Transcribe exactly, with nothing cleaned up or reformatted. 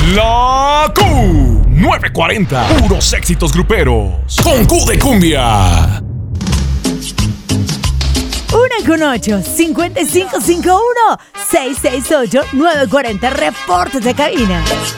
La Q novecientos cuarenta. Puros éxitos gruperos. Con Q de cumbia. Una con ocho, cinco cinco cinco uno, seis seis ocho, nueve cuatro cero. Reportes de cabina.